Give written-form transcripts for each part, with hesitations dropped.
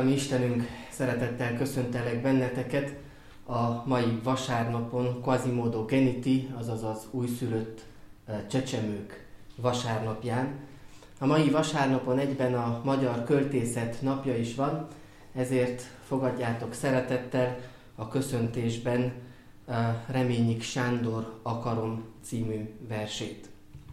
mi Istenünk, szeretettel köszöntelek benneteket a mai vasárnapon, Quasimodo Geniti, azaz az újszülött csecsemők vasárnapján. A mai vasárnapon egyben a magyar költészet napja is van, ezért fogadjátok szeretettel a köszöntésben Reményik Sándor Akarom című versét.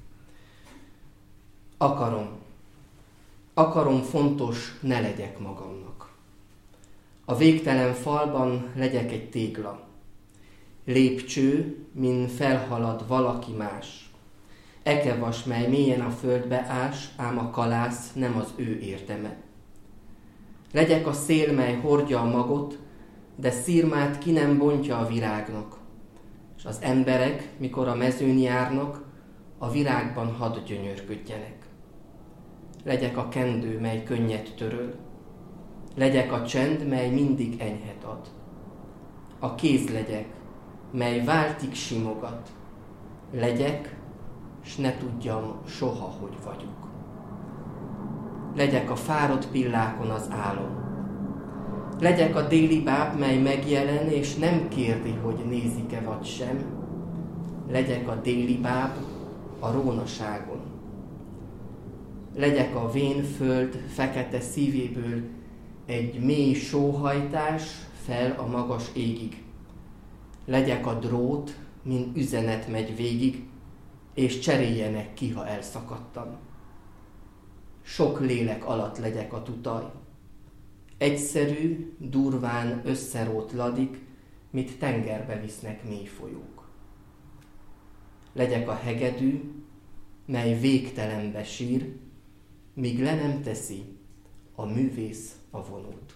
Akarom fontos, ne legyek magamnak. A végtelen falban legyek egy tégla. Lépcső, min felhalad valaki más. Ekevas, mely mélyen a földbe ás, ám a kalász nem az ő érdeme. Legyek a szél, mely hordja a magot, de szirmát ki nem bontja a virágnak. És az emberek, mikor a mezőn járnak, a virágban hadd gyönyörködjenek. Legyek a kendő, mely könnyet töröl. Legyek a csend, mely mindig enyhet ad. A kéz legyek, mely váltig simogat. Legyek, s ne tudjam soha, hogy vagyok. Legyek a fáradt pillákon az álom. Legyek a déli báb, mely megjelen, és nem kérdi, hogy nézik-e vagy sem. Legyek a déli báb a rónaságon. Legyek a vén föld fekete szívéből egy mély sóhajtás fel a magas égig. Legyek a drót, mint üzenet megy végig, és cseréljenek ki, ha elszakadtam. Sok lélek alatt legyek a tutaj. Egyszerű, durván összerót ladik, mit tengerbe visznek mély folyók. Legyek a hegedű, mely végtelenbe sír, míg le nem teszi a művész a vonót.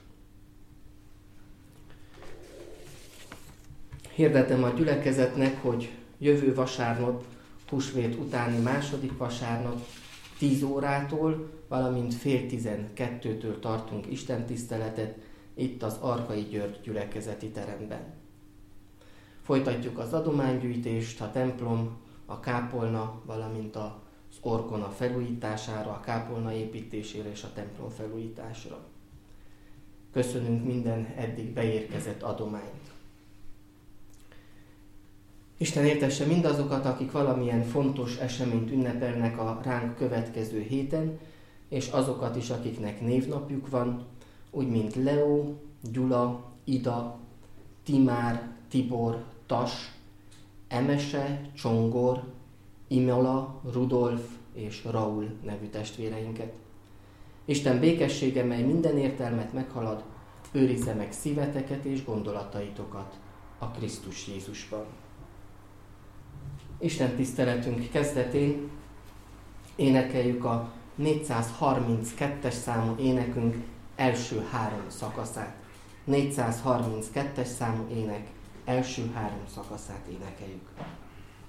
Hirdetem a gyülekezetnek, hogy jövő vasárnap, húsvét utáni második vasárnap 10 órától, valamint fél 12-től tartunk istentiszteletet itt az Arkai György gyülekezeti teremben. Folytatjuk az adománygyűjtést, a templom, a kápolna, valamint az orgona felújítására, a kápolna építésére és a templom felújításra. Köszönünk minden eddig beérkezett adományt. Isten értesse mindazokat, akik valamilyen fontos eseményt ünnepelnek a ránk következő héten, és azokat is, akiknek névnapjuk van, úgy mint Leo, Gyula, Ida, Timár, Tibor, Tas, Emese, Csongor, Imola, Rudolf és Raul nevű testvéreinket. Isten békessége, mely minden értelmet meghalad, őrizze meg szíveteket és gondolataitokat a Krisztus Jézusban. Isten tiszteletünk kezdetén énekeljük a 432-es számú énekünk első 3 szakaszát. 432-es számú ének első 3 szakaszát énekeljük.